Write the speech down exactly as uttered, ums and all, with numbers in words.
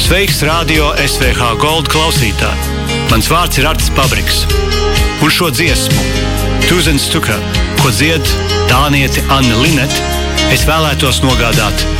Sveiks, radio S V H Gold klausītāji! Mans vārds ir Artis Pabriks. Un šo dziesmu, Tūzen Stuka, ko dzied dāniete Anna Linete, es vēlētos nogādāt